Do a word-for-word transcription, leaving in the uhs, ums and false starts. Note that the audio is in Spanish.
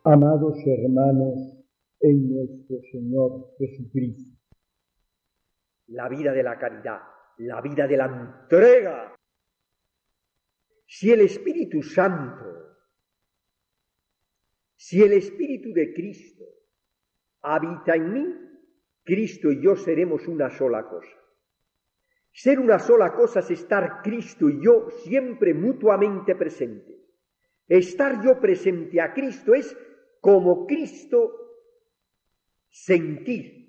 Amados hermanos en nuestro Señor Jesucristo, la vida de la caridad, la vida de la entrega. Si el Espíritu Santo, si el Espíritu de Cristo habita en mí, Cristo y yo seremos una sola cosa. Ser una sola cosa es estar Cristo y yo siempre mutuamente presentes. Estar yo presente a Cristo es como Cristo sentir